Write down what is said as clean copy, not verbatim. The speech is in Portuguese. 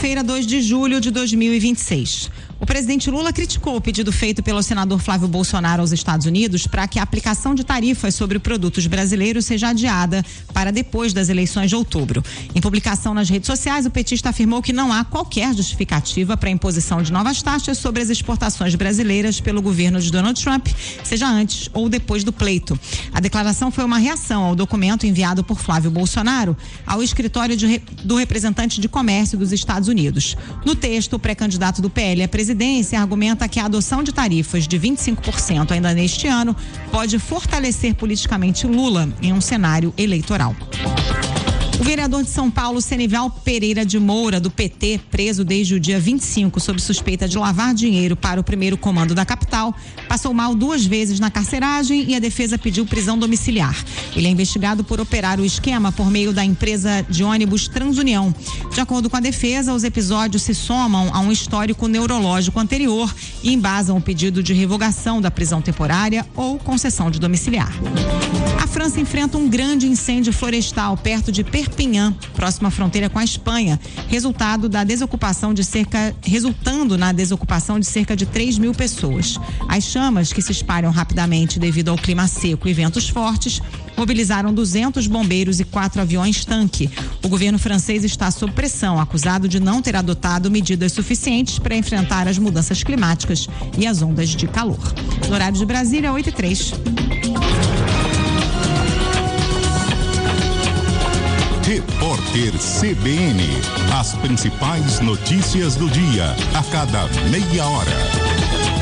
Quinta-feira, 2 de julho de 2026. O presidente Lula criticou o pedido feito pelo senador Flávio Bolsonaro aos Estados Unidos para que a aplicação de tarifas sobre produtos brasileiros seja adiada para depois das eleições de outubro. Em publicação nas redes sociais, o petista afirmou que não há qualquer justificativa para a imposição de novas taxas sobre as exportações brasileiras pelo governo de Donald Trump, seja antes ou depois do pleito. A declaração foi uma reação ao documento enviado por Flávio Bolsonaro ao escritório do representante de comércio dos Estados Unidos. No texto, o pré-candidato do PL à presidência argumenta que a adoção de tarifas de 25% ainda neste ano pode fortalecer politicamente Lula em um cenário eleitoral. O vereador de São Paulo, Senival Pereira de Moura, do PT, preso desde o dia 25 sob suspeita de lavar dinheiro para o primeiro comando da capital, passou mal 2 vezes na carceragem e a defesa pediu prisão domiciliar. Ele é investigado por operar o esquema por meio da empresa de ônibus Transunião. De acordo com a defesa, os episódios se somam a um histórico neurológico anterior e embasam o pedido de revogação da prisão temporária ou concessão de domiciliar. A França enfrenta um grande incêndio florestal perto de Perpignan, próxima à fronteira com a Espanha, resultando na desocupação de cerca de 3 mil pessoas. As chamas, que se espalham rapidamente devido ao clima seco e ventos fortes, mobilizaram 200 bombeiros e 4 aviões-tanque. O governo francês está sob pressão, acusado de não ter adotado medidas suficientes para enfrentar as mudanças climáticas e as ondas de calor. No horário de Brasília, 8h03. Repórter CBN. As principais notícias do dia, a cada meia hora.